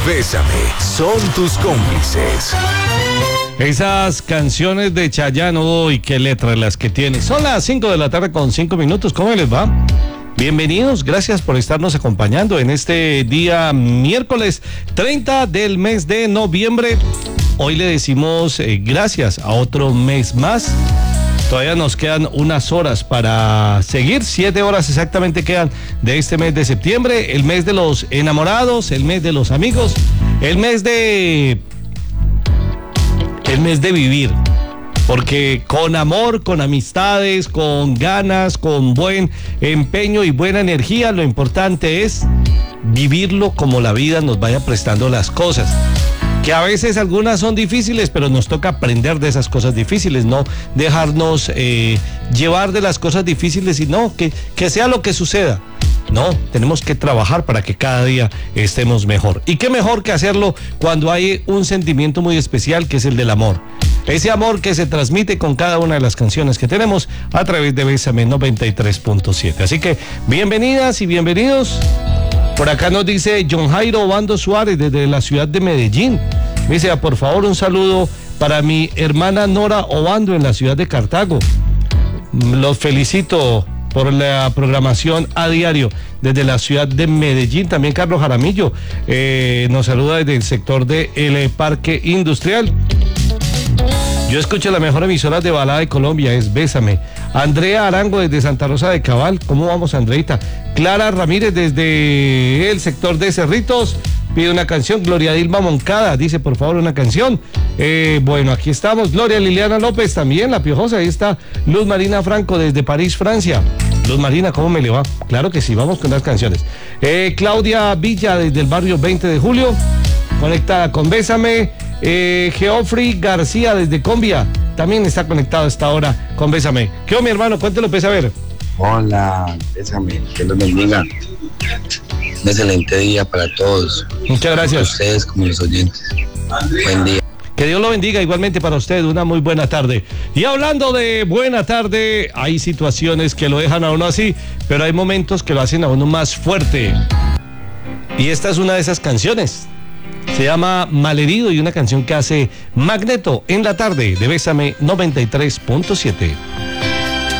Bésame son tus cómplices. Esas canciones de Chayanne, uy, qué letras las que tiene. Son las 5 de la tarde con 5 minutos. ¿Cómo les va? Bienvenidos, gracias por estarnos acompañando en este día miércoles 30 del mes de noviembre. Hoy le decimos gracias a otro mes más. Todavía nos quedan unas horas para seguir, 7 horas exactamente quedan de este mes de septiembre, el mes de los enamorados, el mes de los amigos, el mes de vivir. Porque con amor, con amistades, con ganas, con buen empeño y buena energía, lo importante es vivirlo como la vida nos vaya prestando las cosas. Que a veces algunas son difíciles, pero nos toca aprender de esas cosas difíciles, no dejarnos llevar de las cosas difíciles, sino que sea lo que suceda. No, tenemos que trabajar para que cada día estemos mejor. Y qué mejor que hacerlo cuando hay un sentimiento muy especial, que es el del amor. Ese amor que se transmite con cada una de las canciones que tenemos a través de Bésame 93.7. Así que bienvenidas y bienvenidos. Por acá nos dice John Jairo Obando Suárez desde la ciudad de Medellín. Me dice, por favor, un saludo para mi hermana Nora Obando en la ciudad de Cartago. Los felicito por la programación a diario desde la ciudad de Medellín. También Carlos Jaramillo nos saluda desde el sector del Parque Industrial. Yo escucho la mejor emisora de balada de Colombia, es Bésame. Andrea Arango desde Santa Rosa de Cabal. ¿Cómo vamos, Andreita? Clara Ramírez desde el sector de Cerritos pide una canción. Gloria Dilma Moncada dice, por favor, una canción. Bueno, aquí estamos. Gloria Liliana López también, la piojosa. Ahí está Luz Marina Franco desde París, Francia. Luz Marina, ¿cómo me le va? Claro que sí, vamos con las canciones. Claudia Villa desde el barrio 20 de Julio, conectada con Bésame. Geoffrey García desde Combia también está conectado a esta hora con Bésame. ¿Qué onda, mi hermano? Cuéntelo, pues, a ver. Hola, Bésame, que los bendiga. Un excelente día para todos. Muchas gracias. Para ustedes como los oyentes. Buen día. Que Dios lo bendiga igualmente para usted, una muy buena tarde. Y hablando de buena tarde, hay situaciones que lo dejan a uno así, pero hay momentos que lo hacen a uno más fuerte. Y esta es una de esas canciones. Se llama Malherido y una canción que hace Magneto en la tarde de Bésame 93.7.